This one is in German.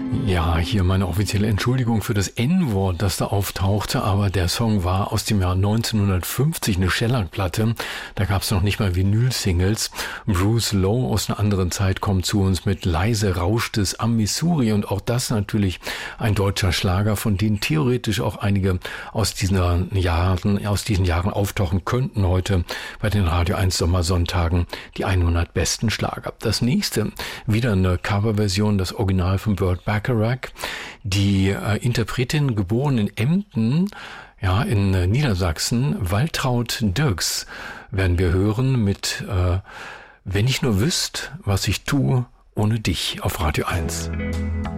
Ja, hier meine offizielle Entschuldigung für das N-Wort, das da auftauchte, aber der Song war aus dem Jahr 1950, eine Shellac-Platte. Da gab es noch nicht mal Vinyl-Singles. Bruce Lowe aus einer anderen Zeit kommt zu uns mit Leise rauscht es am Missouri und auch das natürlich ein deutscher Schlager, von denen theoretisch auch einige aus diesen Jahren auftauchen könnten heute bei den Radio 1 Sommersonntagen, die 100 besten Schlager. Das nächste, wieder eine Coverversion, das Original von Burt Bacharach. Die Interpretin, geboren in Emden, ja, in Niedersachsen, Waltraud Dirks, werden wir hören mit Wenn ich nur wüsst, was ich tue ohne dich auf Radio 1.